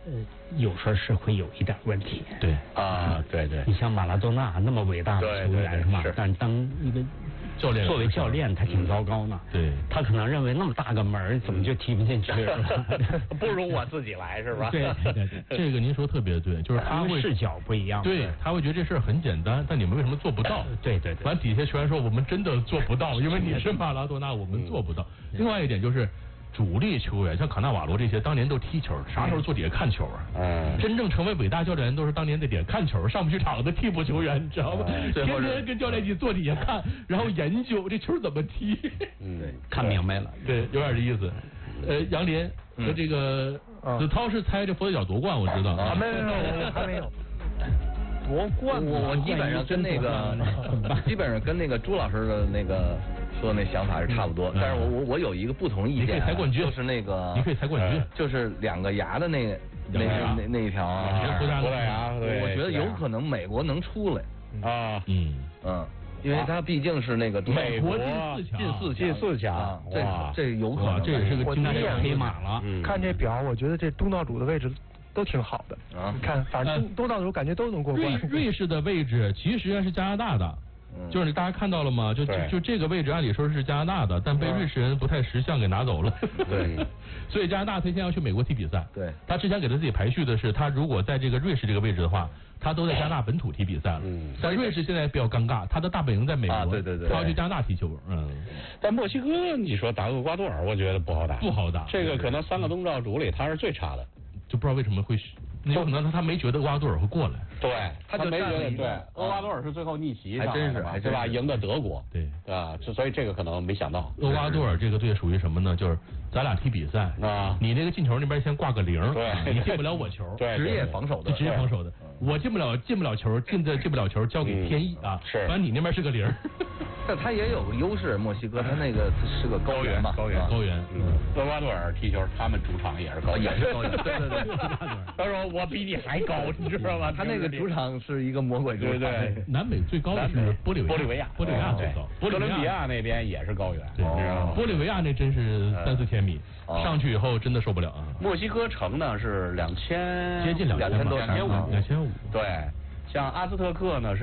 有时候是会有一点问题。 对啊，对对。 你像马拉多纳那么伟大的球员是吧？但当一个教练作为教练，他挺糟糕呢。 对， 他可能认为那么大个门怎么就踢不进去了？ 不如我自己来是吧？ 对对对， 这个您说特别对，就是他会视角不一样。 对，他会觉得这事儿很简单，但你们为什么做不到？ 对对对。 完底下球员说我们真的做不到，因为你是马拉多纳，我们做不到。另外一点就是。主力球员像卡纳瓦罗这些，当年都踢球，啥时候坐底下看球啊？真正成为伟大教练都是当年在底下看球，上不去场的替补球员，你知道吗？天天跟教练一起坐底下看，然后研究这球怎么踢。 对，看明白了。 对，有点这意思。杨林和这个子韬是猜这佛得角夺冠，我知道。 没有，还没有。夺冠， 我基本上跟那个朱老师的那个说那想法是差不多，但是我有一个不同意见， 你可以猜冠军， 就是那个你可以猜冠军， 就是2个牙的那一条啊， 葡萄牙， 我觉得有可能美国能出来啊， 因为他毕竟是那个美国进四强，这有可能， 这也是个经验黑马了。 看这表，我觉得这东道主的位置都挺好的啊。你看，反正东道主感觉都能过关。 瑞士的位置其实是加拿大的。就是大家看到了吗？就这个位置，按理说是加拿大的，但被瑞士人不太识相给拿走了。 对， 所以加拿大他现在要去美国踢比赛。 对， 他之前给他自己排序的是，他如果在这个瑞士这个位置的话，他都在加拿大本土踢比赛了。但瑞士现在比较尴尬，他的大本营在美国， 对， 他要去加拿大踢球。 但墨西哥，你说打厄瓜多尔，我觉得不好打， 不好打。 这个可能3个东道主里他是最差的， 就不知道为什么会。有可能他没觉得厄瓜多尔会过来， 对，他没觉得对，厄瓜多尔是最后逆袭上来的嘛，对吧？赢的德国， 对啊，所以这个可能没想到。 厄瓜多尔这个队属于什么呢？就是咱俩踢比赛啊，你那个进球那边先挂个0， 对， 你进不了我球， 职业防守的， 职业防守的，我进不了球，进不了球交给天意啊， 是， 反正你那边是个0。 但他也有个优势，墨西哥他那个是个高原嘛， 高原。 厄瓜多尔踢球，他们主场也是高原， 对。 他说我比你还高，你知道吗？ 他那个主场是一个魔鬼主场。 对，南美最高的是玻利维亚最高， 哥伦比亚那边也是高原， 对，玻利维亚那真是3-4千米，上去以后真的受不了啊。 墨西哥城呢是2000， 接近2000多，2500。 对。像阿兹特克呢是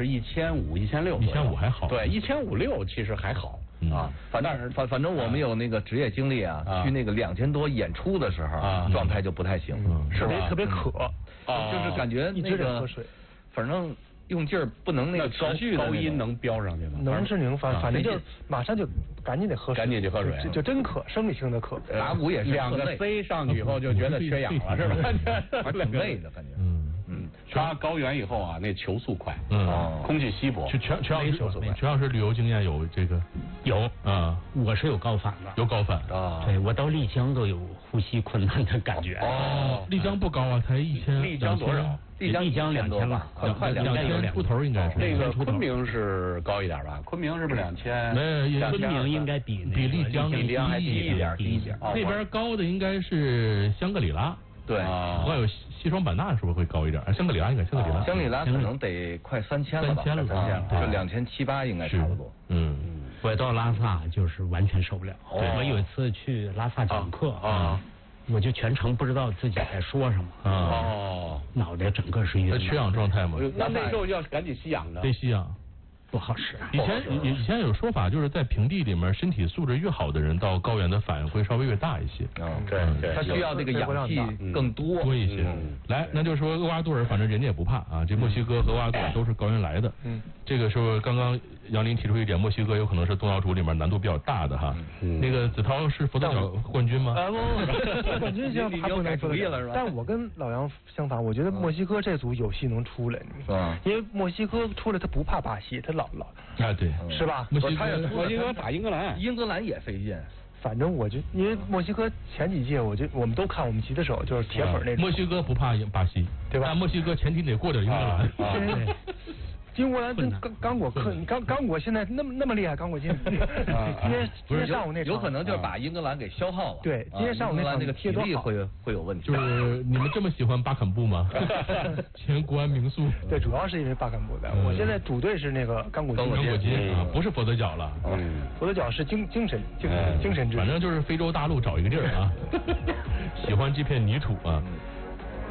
1500、1600 还好， 对，1500-1600其实还好啊。 反正我们有那个职业经历啊，去那个2000多演出的时候，状态就不太行， 是吧？特别渴， 就是感觉那个，反正用劲儿不能那个高音能飙上去吗？ 能是能，反正就马上就赶紧得喝水， 赶紧去喝水， 就真渴，生理性的渴。 打鼓也是 2个 C 上去以后就觉得缺氧了，是吧？ 还挺累的感觉。 上高原以后啊，那球速快，空气稀薄。 全老师旅游经验有这个有啊，我是有高反的， 有高反啊，对我到丽江都有呼吸困难的感觉。 丽江不高啊，才1000。 丽江多少？ 丽江2000吧， 快 2000出头应该是。 那个昆明是高一点吧？昆明是不是2000？ 没有， 昆明应该比丽江还低一点。 那边高的应该是香格里拉。 对， 还有西双版纳是不是会高一点？香格里拉应该香格里拉可能得快3000了吧？3000了，就2700-28应该差不多。 我到拉萨就是完全受不了。我有一次去拉萨讲课啊，我就全程不知道自己在说什么脑袋整个是晕。 缺氧状态嘛。 那时候要赶紧吸氧的。 得吸氧。 不好使。 以前有说法，就是在平地里面身体素质越好的人，到高原的反应会稍微越大一些。 对，他需要这个氧气更多一些。来，那就说厄瓜多尔，反正人家也不怕啊。这墨西哥和厄瓜多尔都是高原来的。这个时候刚刚杨林提出一点，墨西哥有可能是东道主里面难度比较大的哈。那个子韬是佛得角冠军吗？ 不，冠军现在他不能主意了是吧？但我跟老杨相反，我觉得墨西哥这组有戏能出来，因为墨西哥出来他不怕巴西，他老对， 是吧？ 墨西哥打英格兰也费劲。 反正我就因为墨西哥前几届我们都看，我们骑的手就是铁粉那种。 墨西哥不怕巴西，对吧？但墨西哥前提得过点英格兰。 英格兰跟刚果刚果现在那么厉害，刚果今天上午那场有可能就是把英格兰给消耗了。 对，今天上午那场那个体力会有问题。 就是你们这么喜欢巴坎布吗？前国安名宿。 对，主要是因为巴坎布的。我现在主队是那个刚果金啊，不是佛得角了。 佛得角是精神之。 反正就是非洲大陆找一个地儿啊，喜欢这片泥土啊。